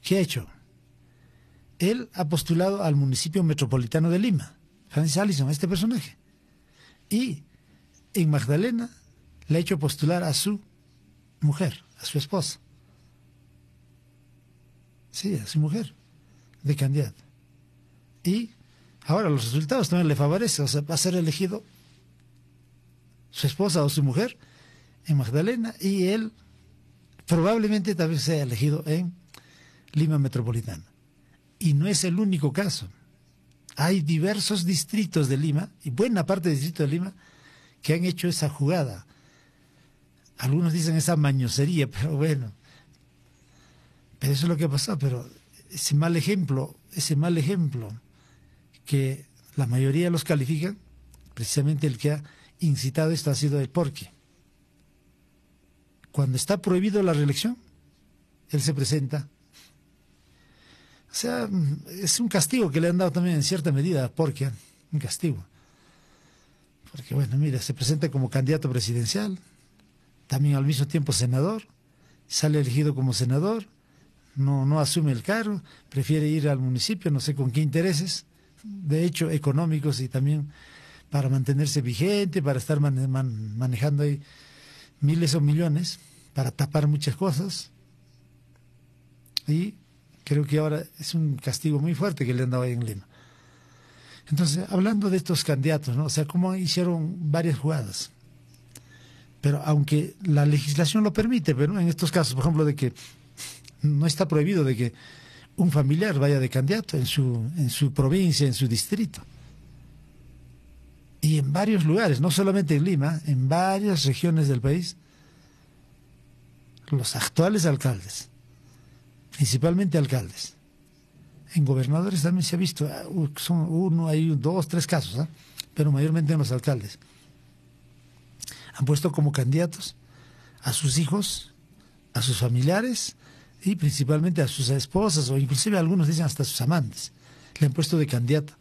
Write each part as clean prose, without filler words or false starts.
¿Qué ha hecho? Él ha postulado al municipio metropolitano de Lima, Francis Allison, este personaje. Y en Magdalena le ha hecho postular a su mujer, a su esposa. Sí, a su mujer, de candidato. Y ahora los resultados también le favorecen, o sea, va a ser elegido su esposa o su mujer en Magdalena y él probablemente también sea elegido en Lima Metropolitana. Y no es el único caso. Hay diversos distritos de Lima, y buena parte del distrito de Lima, que han hecho esa jugada. Algunos dicen esa mañosería, pero bueno. Pero eso es lo que ha pasado. Pero ese mal ejemplo que la mayoría los califican, precisamente el que ha incitado esto ha sido el Porqui. Cuando está prohibido la reelección, él se presenta. O sea, es un castigo que le han dado también en cierta medida a Porqui, un castigo. Porque bueno, mira, se presenta como candidato presidencial, también al mismo tiempo senador, sale elegido como senador, no asume el cargo, prefiere ir al municipio, no sé con qué intereses, de hecho económicos y también para mantenerse vigente, para estar manejando ahí miles o millones, para tapar muchas cosas. Y creo que ahora es un castigo muy fuerte que le han dado ahí en Lima. Entonces, hablando de estos candidatos, ¿no? O sea, cómo hicieron varias jugadas. Pero aunque la legislación lo permite, pero en estos casos, por ejemplo, de que no está prohibido de que un familiar vaya de candidato en su provincia, en su distrito. Y en varios lugares, no solamente en Lima, en varias regiones del país, los actuales alcaldes, principalmente alcaldes, en gobernadores también se ha visto, hay 2, 3 casos, ¿eh? Pero mayormente en los alcaldes, han puesto como candidatos a sus hijos, a sus familiares y principalmente a sus esposas, o inclusive algunos dicen hasta a sus amantes, le han puesto de candidato.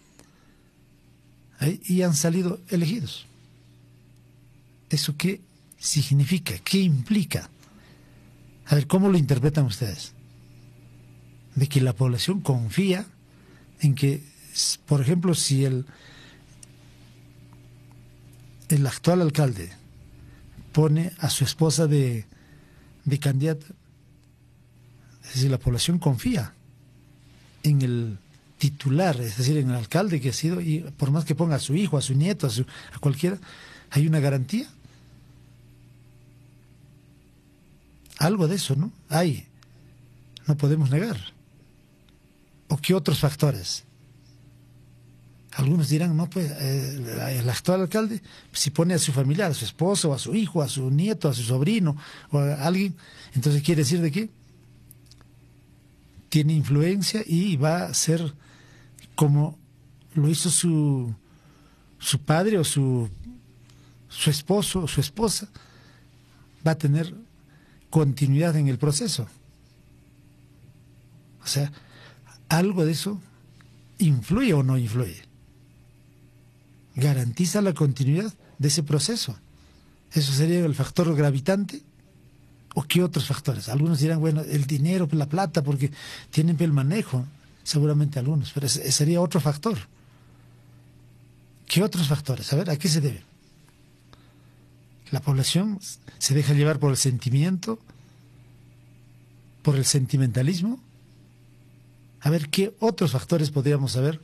Y han salido elegidos. ¿Eso qué significa? ¿Qué implica? A ver, ¿cómo lo interpretan ustedes? De que la población confía en que, por ejemplo, si el actual alcalde pone a su esposa de candidata, es decir, la población confía en el titular, es decir, en el alcalde que ha sido, y por más que ponga a su hijo, a su nieto, a cualquiera, hay una garantía. Algo de eso, ¿no? Hay. No podemos negar. ¿O qué otros factores? Algunos dirán, no, pues, el actual alcalde, si pone a su familiar, a su esposo, a su hijo, a su nieto, a su sobrino, o a alguien, entonces quiere decir de qué? Tiene influencia y va a ser como lo hizo su padre o su esposo o su esposa, va a tener continuidad en el proceso. O sea, algo de eso influye o no influye. Garantiza la continuidad de ese proceso. ¿Eso sería el factor gravitante? ¿O qué otros factores? Algunos dirán, bueno, el dinero, la plata, porque tienen el manejo, seguramente algunos, pero ese sería otro factor. ¿Qué otros factores? A ver, ¿a qué se debe? La población se deja llevar por el sentimiento, por el sentimentalismo. A ver, ¿qué otros factores podríamos saber?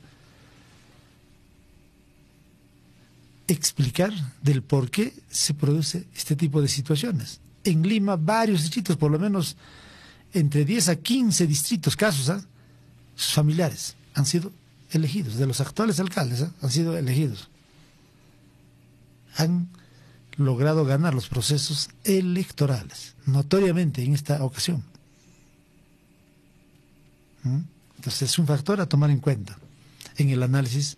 Explicar del por qué se produce este tipo de situaciones. En Lima, varios distritos, por lo menos entre 10 a 15 distritos, casos, sus familiares han sido elegidos, de los actuales alcaldes, han sido elegidos. Han logrado ganar los procesos electorales, notoriamente en esta ocasión. Entonces es un factor a tomar en cuenta en el análisis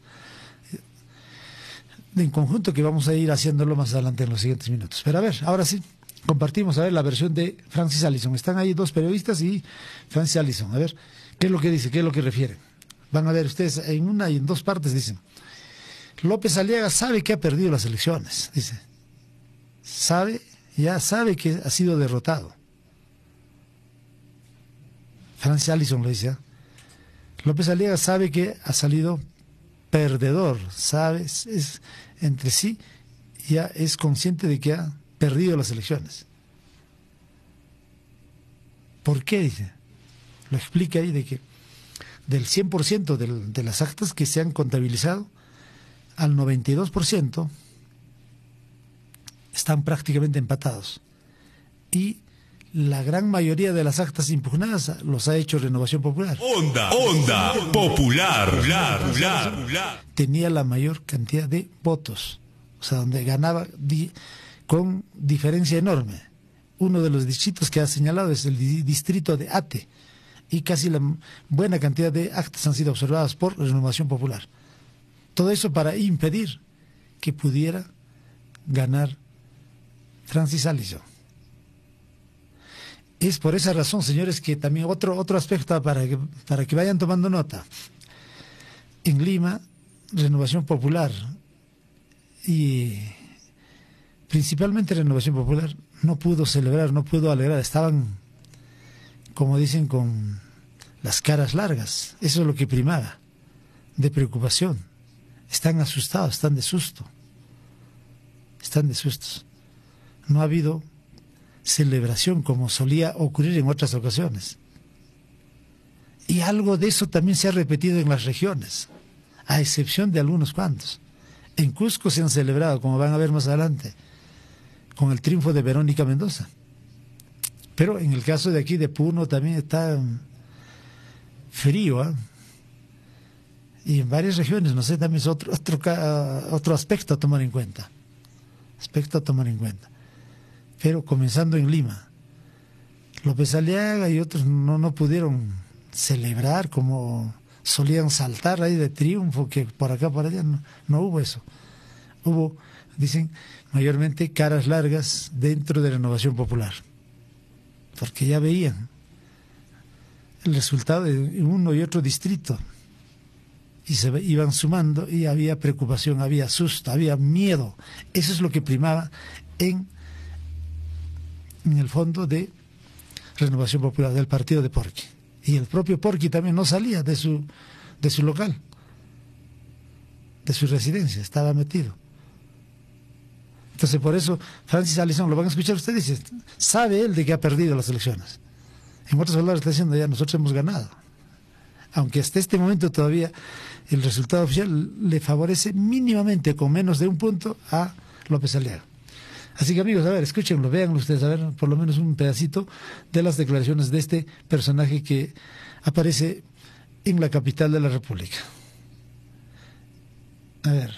en conjunto que vamos a ir haciéndolo más adelante en los siguientes minutos. Pero a ver, ahora sí, compartimos a ver la versión de Francis Allison. Están ahí 2 periodistas y Francis Allison. A ver, ¿qué es lo que dice? ¿Qué es lo que refiere? Van a ver ustedes, en una y en 2 partes dicen: López Aliaga sabe que ha perdido las elecciones, dice. Ya sabe que ha sido derrotado. Francis Allison lo dice, López Aliaga sabe que ha salido perdedor, sabe, es entre sí, ya es consciente de que ha perdido las elecciones. ¿Por qué? Dice, lo explica ahí, de que del 100% de las actas que se han contabilizado, al 92% están prácticamente empatados. Y la gran mayoría de las actas impugnadas los ha hecho Renovación Popular. Onda Popular. Tenía la mayor cantidad de votos, o sea, donde ganaba con diferencia enorme. Uno de los distritos que ha señalado es el distrito de Ate, y casi la buena cantidad de actas han sido observadas por Renovación Popular. Todo eso para impedir que pudiera ganar Francis Allison. Es por esa razón, señores, que también otro aspecto para que vayan tomando nota. En Lima, Renovación Popular y principalmente Renovación Popular no pudo celebrar, no pudo alegrar, estaban, como dicen, con las caras largas. Eso es lo que primaba, de preocupación. Están asustados, están de susto. Están de sustos. No ha habido celebración como solía ocurrir en otras ocasiones. Y algo de eso también se ha repetido en las regiones, a excepción de algunos cuantos. En Cusco se han celebrado, como van a ver más adelante, con el triunfo de Verónica Mendoza. Pero en el caso de aquí de Puno también está frío, ¿eh? Y en varias regiones, no sé, también es otro aspecto a tomar en cuenta. Pero comenzando en Lima, López Aliaga y otros no pudieron celebrar como solían saltar ahí de triunfo, que por acá, por allá, no hubo eso. Hubo, dicen, mayormente caras largas dentro de Renovación Popular, porque ya veían el resultado de uno y otro distrito, y se iban sumando, y había preocupación, había susto, había miedo. Eso es lo que primaba en el fondo de Renovación Popular, del partido de Porqui. Y el propio Porqui también no salía de su local, de su residencia, estaba metido. Entonces, por eso Francis Allison, lo van a escuchar ustedes, dice, sabe él de que ha perdido las elecciones. En otras palabras está diciendo, ya nosotros hemos ganado, aunque hasta este momento todavía el resultado oficial le favorece mínimamente, con menos de un punto, a López Aliaga. Así que, amigos, a ver, escúchenlo, véanlo ustedes, a ver, por lo menos un pedacito de las declaraciones de este personaje que aparece en la capital de la República. A ver.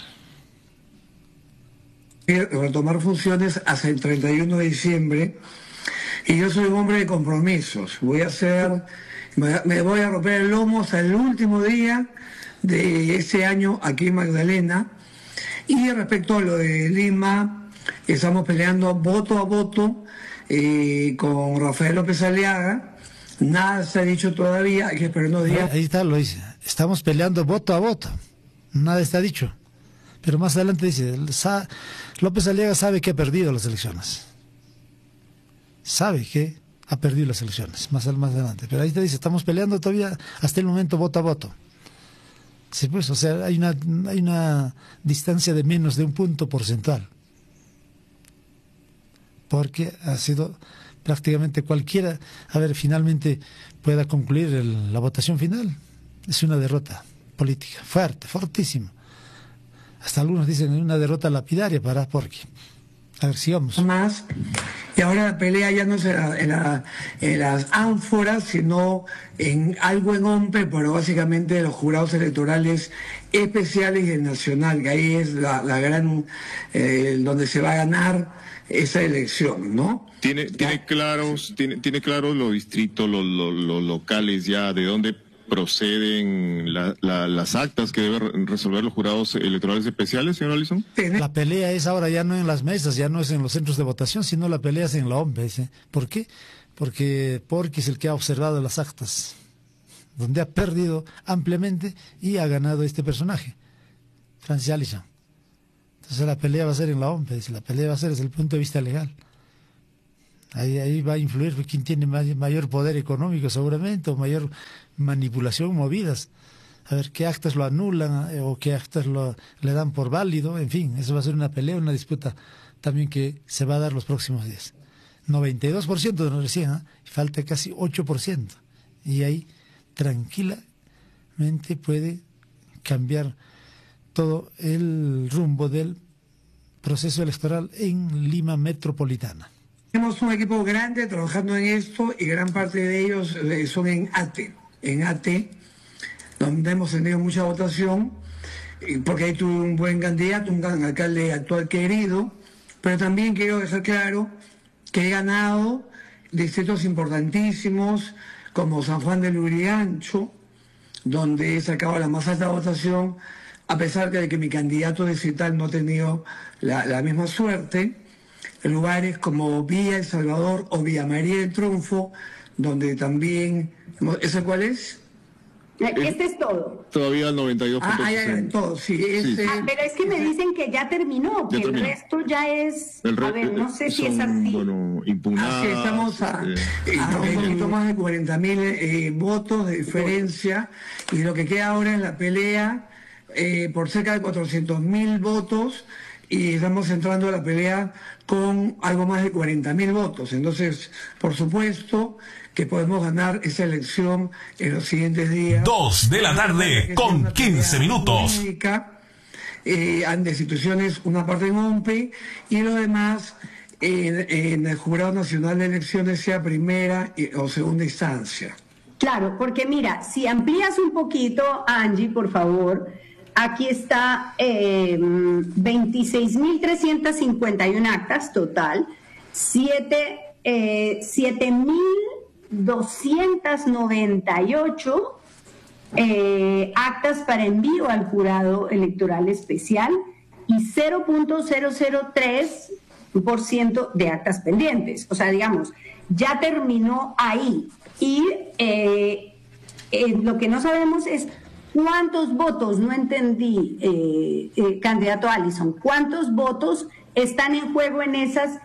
Retomar funciones hasta el 31 de diciembre, y yo soy un hombre de compromisos. Me voy a romper el lomo hasta el último día de este año aquí en Magdalena. Y respecto a lo de Lima, estamos peleando voto a voto con Rafael López Aliaga. Nada se ha dicho todavía, hay que esperar unos días. Ahí está, lo dice. Estamos peleando voto a voto. Nada está dicho. Pero más adelante dice, López Aliaga sabe que ha perdido las elecciones. Sabe que ha perdido las elecciones, más adelante. Pero ahí te dice, estamos peleando todavía hasta el momento voto a voto. Sí, pues, o sea, hay una distancia de menos de un punto porcentual. Porque ha sido prácticamente cualquiera, a ver, finalmente pueda concluir la votación final. Es una derrota política, fuerte, fortísima. Hasta algunos dicen una derrota lapidaria para Porqui. A ver, sigamos. Más, y ahora la pelea ya no es en las ánforas, sino en algo en OMPE, pero básicamente los jurados electorales especiales y el nacional, que ahí es la gran, donde se va a ganar esa elección, ¿no? ¿Tiene claro los distritos, los locales ya, de dónde proceden las actas que deben resolver los jurados electorales especiales, señor Allison? La pelea es ahora ya no en las mesas, ya no es en los centros de votación, sino la pelea es en la OMPE. ¿Sí? ¿Por qué? Porque Porqui es el que ha observado las actas, donde ha perdido ampliamente y ha ganado este personaje, Francis Allison. Entonces la pelea va a ser en la OMPE, la pelea va a ser desde el punto de vista legal. Ahí va a influir quién tiene mayor poder económico seguramente, o mayor manipulación, movidas. A ver qué actas lo anulan o qué actas le dan por válido. En fin, eso va a ser una pelea, una disputa también que se va a dar los próximos días. 92% de los recién, falta casi 8%. Y ahí tranquilamente puede cambiar todo el rumbo del proceso electoral en Lima metropolitana. Tenemos un equipo grande trabajando en esto y gran parte de ellos son en ATE. En ATE, donde hemos tenido mucha votación, porque ahí tuve un buen candidato, un gran alcalde actual querido, pero también quiero dejar claro que he ganado distritos importantísimos como San Juan del Lurigancho, donde he sacado la más alta votación, a pesar de que mi candidato distrital no ha tenido la misma suerte. En lugares como Villa El Salvador o Villa María del Triunfo, donde también... ¿Ese cuál es? Este es todo. Todavía el 92%. Ya, todo, sí. Pero es que me dicen que ya terminó, que el resto ya es... A ver, no sé si es así. Bueno, impugnadas. Estamos a un poquito más de 40.000 votos de diferencia, y lo que queda ahora es la pelea por cerca de 400.000 votos, y estamos entrando a la pelea con algo más de 40.000 votos. Entonces, por supuesto que podemos ganar esa elección en los siguientes días. 2 de la tarde con 15 minutos. Ante instituciones, una parte en OMPE y lo demás en el Jurado Nacional de Elecciones, sea primera o segunda instancia. Claro, porque mira, si amplías un poquito, Angie, por favor, aquí está 26.351 actas total, 7.298 actas para envío al jurado electoral especial y 0.003% de actas pendientes. O sea, digamos, ya terminó ahí. Y lo que no sabemos es cuántos votos, no entendí, candidato Allison, cuántos votos están en juego en esas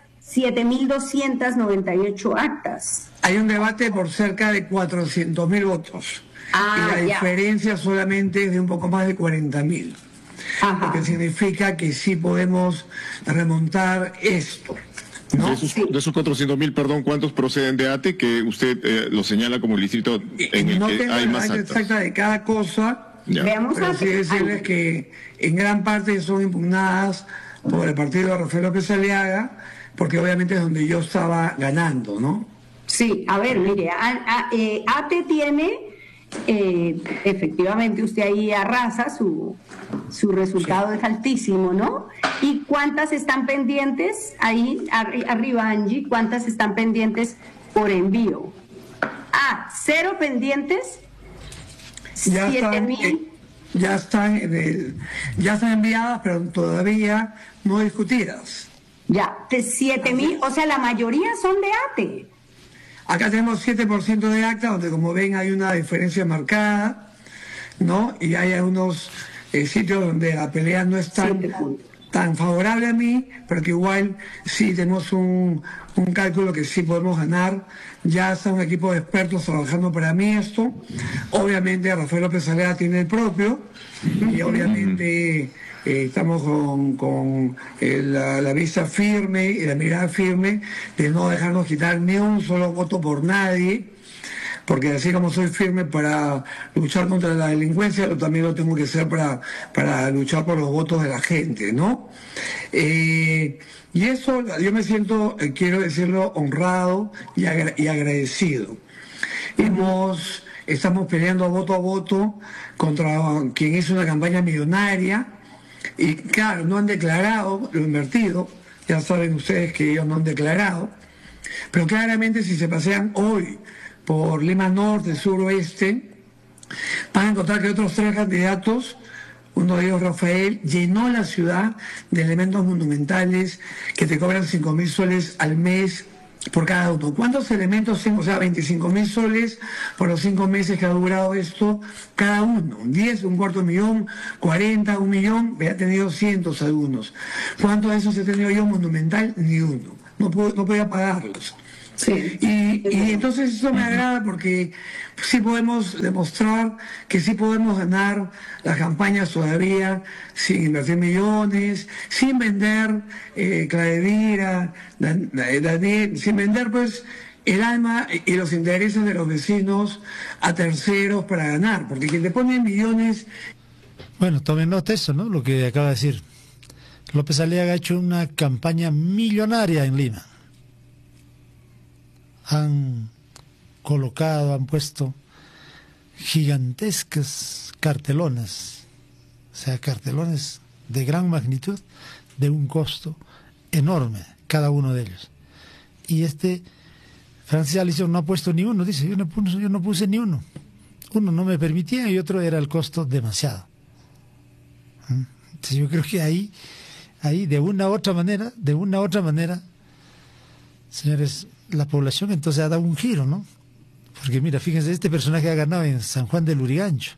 7.298 actas. Hay un debate por cerca de 400.000 votos. Y la diferencia solamente es de un poco más de 40.000. Lo que significa que sí podemos remontar esto, ¿no? De esos 400.000, perdón, ¿cuántos proceden de ATE, que usted lo señala como el distrito en el que hay más actas? No tengo la exacta de cada cosa, Veamos, pero sí decirles que en gran parte son impugnadas por el partido de Rafael López Aliaga, porque obviamente es donde yo estaba ganando, ¿no? Sí, a ver, mire, ATE tiene, efectivamente usted ahí arrasa, su resultado es altísimo, ¿no? ¿Y cuántas están pendientes? Ahí arriba, Angie, ¿cuántas están pendientes por envío? 0 pendientes, 7.000. Ya están enviadas, pero todavía no discutidas. Ya, 7.000, o sea, la mayoría son de ATE. Acá tenemos 7% de acta, donde como ven hay una diferencia marcada, ¿no? Y hay algunos sitios donde la pelea no es tan favorable a mí, pero que igual sí tenemos un cálculo que sí podemos ganar. Ya está un equipo de expertos trabajando para mí esto. Obviamente Rafael López Aliaga tiene el propio, y obviamente estamos con la vista firme y la mirada firme de no dejarnos quitar ni un solo voto por nadie, porque así como soy firme para luchar contra la delincuencia, yo también lo tengo que ser para luchar por los votos de la gente, ¿no? Y eso yo me siento, quiero decirlo, honrado y agradecido. Estamos peleando voto a voto contra quien hizo una campaña millonaria, y claro, no han declarado lo invertido, ya saben ustedes que ellos no han declarado, pero claramente si se pasean hoy por Lima Norte, Sur, Oeste, van a encontrar que otros 3 candidatos, uno de ellos Rafael, llenó la ciudad de elementos monumentales que te cobran 5.000 soles al mes por cada uno. ¿Cuántos elementos tengo? O sea, 25.000 soles por los 5 meses que ha durado esto, cada uno. 10, un cuarto millón, 40, 1 millón, he tenido cientos algunos. ¿Cuántos de esos he tenido yo monumental? Ni uno. No podía pagarlos. Sí. Y entonces eso me agrada porque sí podemos demostrar que sí podemos ganar las campañas todavía sin invertir millones, sin vender Cladevira, Daniel, sin vender pues el alma y los intereses de los vecinos a terceros para ganar, porque quien te pone millones... Bueno, tomen nota eso, ¿no? Lo que acaba de decir. López Aliaga ha hecho una campaña millonaria en Lima. Han colocado, han puesto gigantescas cartelones, o sea, cartelones de gran magnitud, de un costo enorme, cada uno de ellos. Y Francis Alison no ha puesto ni uno, dice, yo no puse ni uno. Uno no me permitía y otro era el costo demasiado. Entonces yo creo que ahí de una u otra manera, señores, la población entonces ha dado un giro, ¿no? Porque mira, fíjense, este personaje ha ganado en San Juan del Lurigancho,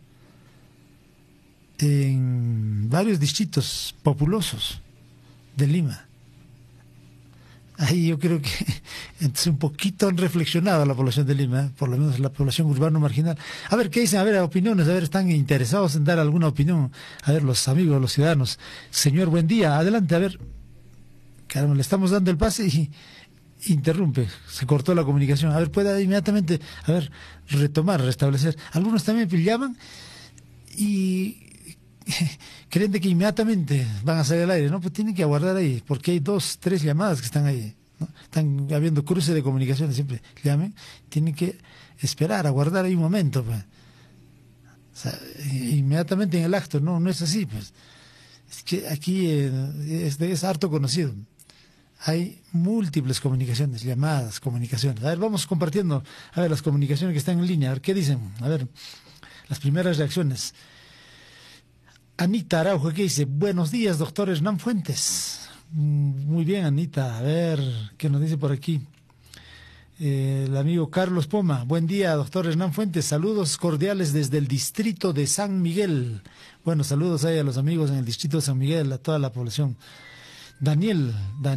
en varios distritos populosos de Lima. Ahí yo creo que entonces un poquito han reflexionado la población de Lima, por lo menos la población urbana marginal. A ver, ¿qué dicen? A ver, opiniones, a ver, ¿están interesados en dar alguna opinión? A ver, los amigos, los ciudadanos. Señor, buen día, adelante, a ver. Caramba, le estamos dando el pase y interrumpe, se cortó la comunicación. A ver, puede inmediatamente, a ver, retomar, restablecer. Algunos también llaman y creen de que inmediatamente van a salir al aire, ¿no? Pues tienen que aguardar ahí, porque hay 2, 3 llamadas que están ahí, ¿no? Están habiendo cruce de comunicaciones, siempre llamen, tienen que esperar, aguardar ahí un momento, pues. O sea, inmediatamente en el acto, no es así, pues. Es que aquí es harto conocido. Hay múltiples comunicaciones, llamadas, comunicaciones. A ver, vamos compartiendo, a ver, las comunicaciones que están en línea, a ver, ¿qué dicen? A ver, las primeras reacciones. Anita Araujo, ¿qué dice? Buenos días, doctor Hernán Fuentes. Muy bien, Anita. A ver, ¿qué nos dice por aquí? El amigo Carlos Poma. Buen día, doctor Hernán Fuentes. Saludos cordiales desde el distrito de San Miguel. Bueno, saludos ahí a los amigos en el distrito de San Miguel, a toda la población. Daniel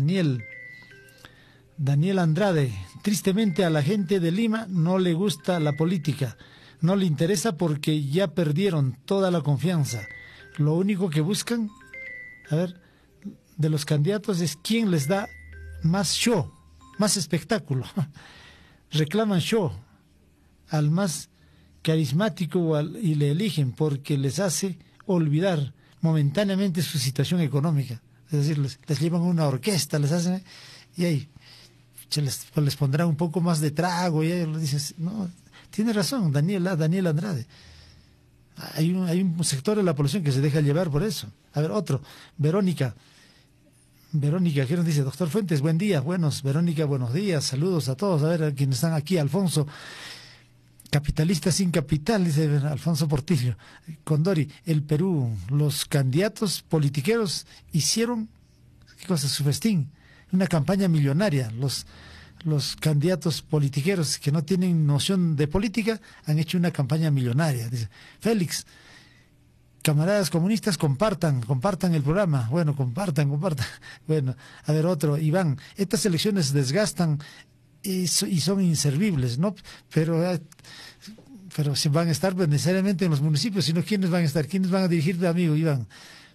Andrade. Tristemente a la gente de Lima no le gusta la política. No le interesa porque ya perdieron toda la confianza. Lo único que buscan, a ver, de los candidatos es quién les da más show, más espectáculo. Reclaman show al más carismático y le eligen porque les hace olvidar momentáneamente su situación económica. Es decir, les llevan una orquesta, les hacen, y ahí les pondrán un poco más de trago, y ahí les dices, no, tiene razón, Daniel Andrade. Hay un sector de la población que se deja llevar por eso. A ver, otro, Verónica, ¿qué nos dice? Doctor Fuentes, buen día. Verónica, buenos días, saludos a todos. A ver, a quienes están aquí, Alfonso, capitalista sin capital, dice Alfonso Portillo. Condori, el Perú, los candidatos politiqueros hicieron, ¿qué cosa? Su festín, una campaña millonaria. Los candidatos politiqueros que no tienen noción de política han hecho una campaña millonaria. Dice Félix, camaradas comunistas, compartan el programa. Bueno, compartan. Bueno, a ver, otro, Iván, estas elecciones desgastan y son inservibles, ¿no? Pero si van a estar necesariamente en los municipios, sino ¿quiénes van a estar? ¿Quiénes van a dirigir, amigo Iván?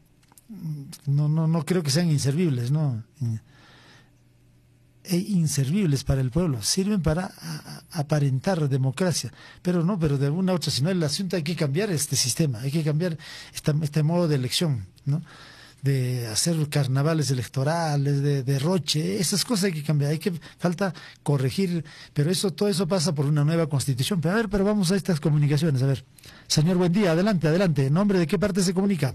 No creo que sean inservibles, ¿no? Inservibles para el pueblo, sirven para aparentar democracia, pero de alguna otra, sino el asunto hay que cambiar este sistema, hay que cambiar este modo de elección, ¿no? De hacer carnavales electorales, de derroche, esas cosas hay que cambiar, falta corregir, pero todo eso pasa por una nueva constitución. Pero vamos a estas comunicaciones, a ver. Señor, buen día, adelante, ¿en nombre de qué parte se comunica?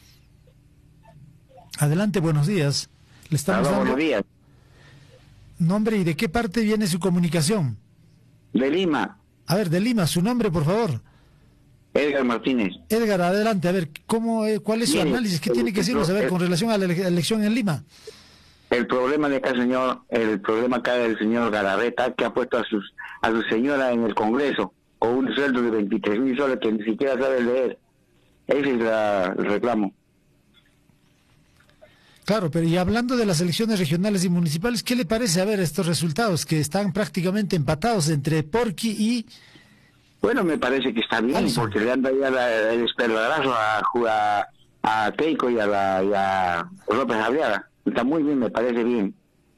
Adelante, buenos días. Le estamos dando... Buenos días. Nombre y de qué parte viene su comunicación. De Lima. A ver, de Lima, su nombre, por favor. Edgar Martínez. Edgar, adelante, a ver, ¿cuál es su análisis? ¿Qué tiene que decirnos, a ver, con relación a la elección en Lima? El problema de acá, el problema acá del señor Galarreta, que ha puesto a su señora en el Congreso con un sueldo de 23.000 soles que ni siquiera sabe leer. Ese es el reclamo. Claro, pero y hablando de las elecciones regionales y municipales, ¿qué le parece a ver estos resultados que están prácticamente empatados entre Porqui y... Bueno, me parece que está bien, Alison, porque le han dado ya el espaldarazo a Keiko y a López Arriaga. Está muy bien, me parece bien.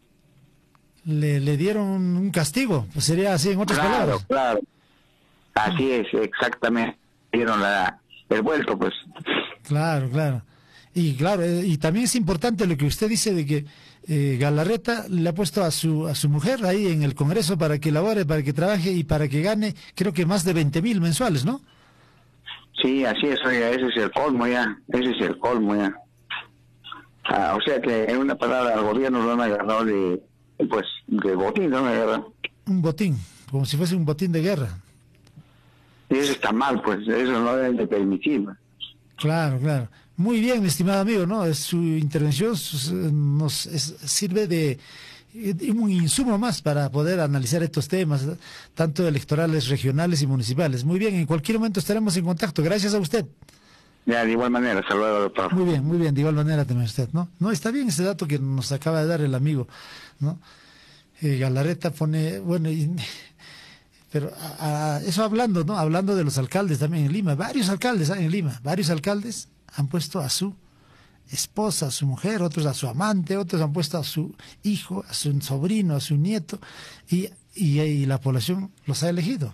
le dieron un castigo, pues sería así en otras Claro, palabras. claro. Así es, exactamente. Dieron el vuelto, pues. Claro, claro. Y claro, y también es importante lo que usted dice de que Galarreta le ha puesto a su mujer ahí en el Congreso para que labore, para que trabaje y para que gane, creo que más de 20.000 mensuales, ¿no? Sí, así es, oiga, ese es el colmo ya. Ese es el colmo ya. O sea que en una palabra al gobierno lo han agarrado de botín, ¿no? Un botín, como si fuese un botín de guerra. Y eso está mal, pues, eso no deben de permitir. Claro, claro. Muy bien, mi estimado amigo, ¿no? Su intervención sirve de un insumo más para poder analizar estos temas, tanto electorales, regionales y municipales. Muy bien, en cualquier momento estaremos en contacto. Gracias a usted. Ya, de igual manera, hasta luego, doctor. Muy bien, de igual manera también usted, ¿no? No, está bien ese dato que nos acaba de dar el amigo, ¿no? Galarreta pone, bueno, pero eso hablando, ¿no? Hablando de los alcaldes también en Lima, varios alcaldes en Lima, varios alcaldes han puesto a su esposa, a su mujer, otros a su amante, otros han puesto a su hijo, a su sobrino, a su nieto, y la población los ha elegido.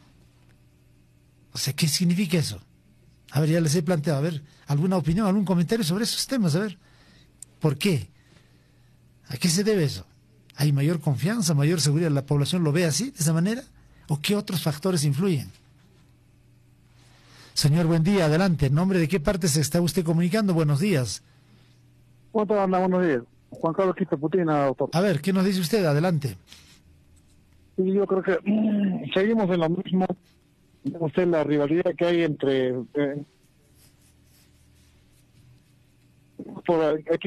O sea, ¿qué significa eso? A ver, ya les he planteado, a ver, alguna opinión, algún comentario sobre esos temas, a ver, ¿por qué? ¿A qué se debe eso? ¿Hay mayor confianza, mayor seguridad? ¿La población lo ve así, de esa manera? ¿O qué otros factores influyen? Señor, buen día, adelante. ¿En nombre de qué parte se está usted comunicando? Buenos días. ¿Cómo te anda? Buenos días. Juan Carlos Quito Putina, doctor. A ver, ¿qué nos dice usted? Adelante. Y yo creo que seguimos en lo mismo. Usted la rivalidad que hay entre... por aquí,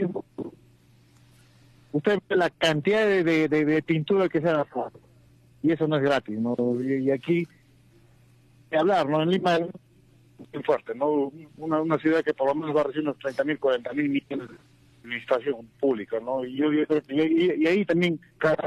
usted ve la cantidad de pintura que se ha gastado. Y eso no es gratis, ¿no? Y aquí, hablar, ¿no? En Lima es muy fuerte, ¿no? Una ciudad que por lo menos va a recibir unos 30.000, 40.000 millones de administración pública, ¿no? Y ahí también,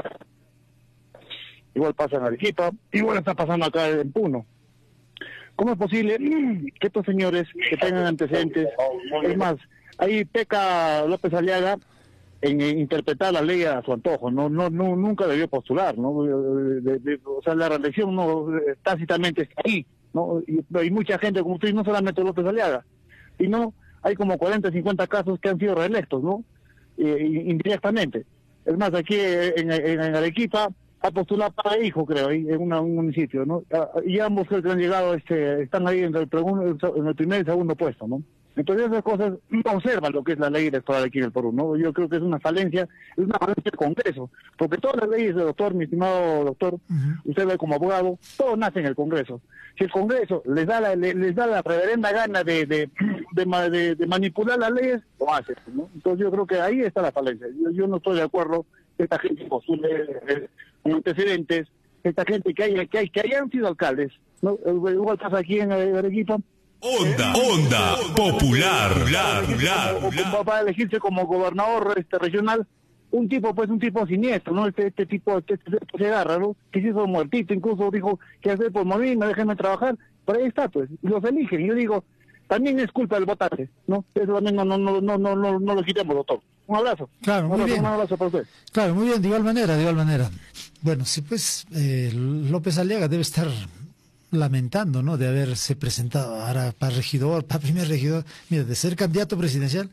igual pasa en Arequipa, igual está pasando acá en Puno. ¿Cómo es posible que estos señores que tengan antecedentes, es más, ahí peca López Aliaga en interpretar la ley a su antojo, no nunca debió postular, ¿no? O sea, la reelección no tácitamente está ahí, ¿no? Y hay mucha gente como usted, no solamente López Aliaga, sino hay como 40, 50 casos que han sido reelectos, ¿no? Indirectamente. Es más, aquí en Arequipa ha postulado para hijo, creo, ahí en un municipio, ¿no? Y ambos que han llegado, están ahí en el primer y segundo puesto, ¿no? Entonces esas cosas no observan lo que es la ley electoral aquí en el Perú, ¿no? Yo creo que es una falencia del Congreso, porque todas las leyes del doctor, mi estimado doctor, usted ve como abogado, todo nace en el Congreso. Si el Congreso les da la reverenda gana de manipular las leyes, lo hace, ¿no? Entonces yo creo que ahí está la falencia. Yo no estoy de acuerdo que esta gente postule antecedentes, esta gente que hayan sido alcaldes, ¿no? Igual pasa aquí en Arequipa. Onda popular. Como para elegirse como gobernador regional, un tipo siniestro, ¿no? Este tipo se agarra, ¿no? Que se hizo muertito, incluso dijo que hacer por morirme, déjenme trabajar, pero ahí está, pues, y los eligen. Yo digo, también es culpa del votante, ¿no? Eso también no lo quitemos, doctor. Un abrazo. Claro, muy bien. Un abrazo para usted. Claro, muy bien, de igual manera. Bueno, sí, pues López Aliaga debe estar lamentando, ¿no?, de haberse presentado ahora para regidor, para primer regidor, mira, de ser candidato presidencial,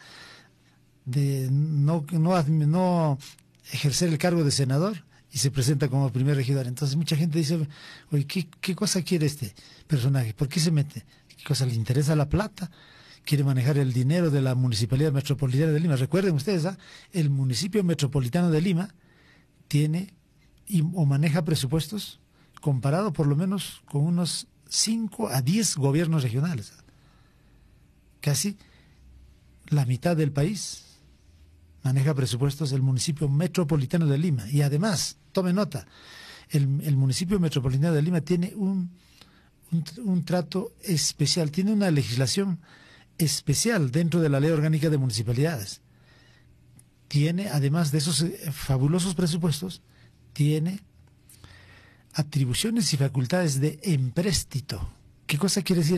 de no ejercer el cargo de senador y se presenta como primer regidor. Entonces mucha gente dice, oye, ¿qué cosa quiere este personaje? ¿Por qué se mete? ¿Qué cosa le interesa la plata? ¿Quiere manejar el dinero de la Municipalidad Metropolitana de Lima? Recuerden ustedes, el municipio metropolitano de Lima tiene o maneja presupuestos comparado por lo menos con unos 5 a 10 gobiernos regionales. Casi la mitad del país maneja presupuestos del municipio metropolitano de Lima. Y además, tome nota, el municipio metropolitano de Lima tiene un trato especial, tiene una legislación especial dentro de la Ley Orgánica de Municipalidades, tiene, además de esos fabulosos presupuestos, tiene atribuciones y facultades de empréstito. ¿Qué cosa quiere decir